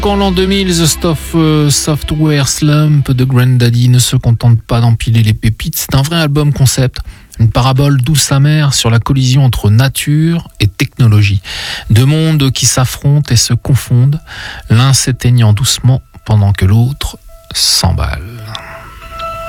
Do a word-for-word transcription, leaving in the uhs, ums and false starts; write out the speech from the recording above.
Qu'en l'an deux mille, The Stuff euh, Software Slump de Grandaddy ne se contente pas d'empiler les pépites, c'est un vrai album concept, une parabole douce amère sur la collision entre nature et technologie. Deux mondes qui s'affrontent et se confondent, l'un s'éteignant doucement pendant que l'autre s'emballe.